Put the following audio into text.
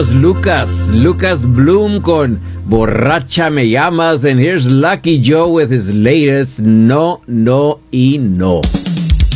was Lucas Bloom con Borracha Me Llamas, and here's Lucky Joe with his latest No, No y No.